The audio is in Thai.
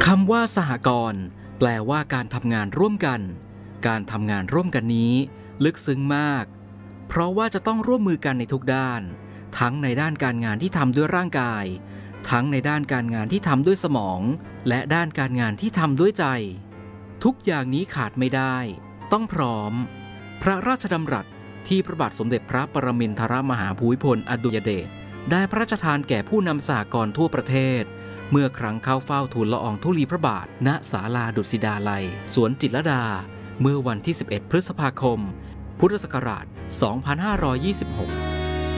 คำว่าสหกรณ์แปลว่าการทำงานร่วมกันการทำงานร่วมกันนี้ลึกซึ้งมากเพราะว่าจะต้องร่วมมือกันในทุกด้านทั้งในด้านการงานที่ทำด้วยร่างกายทั้งในด้านการงานที่ทำด้วยสมองและด้านการงานที่ทำด้วยใจทุกอย่างนี้ขาดไม่ได้ต้องพร้อมพระราชดำรัสที่พระบาทสมเด็จพระปรมินทรมหาภูมิพลอดุลยเดชได้พระราชทานแก่ผู้นำสหกรณ์ทั่วประเทศเมื่อครั้งเข้าเฝ้าทูลละอองธุลีพระบาทณศาลาดุสิตาลัยสวนจิตรลดาเมื่อวันที่ 11 พฤษภาคม พุทธศักราช 2526